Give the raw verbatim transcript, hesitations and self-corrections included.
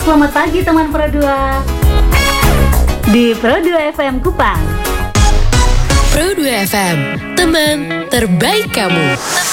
Selamat pagi teman Pro dua. Di Pro dua F M Kupang. Pro dua F M, teman terbaik kamu.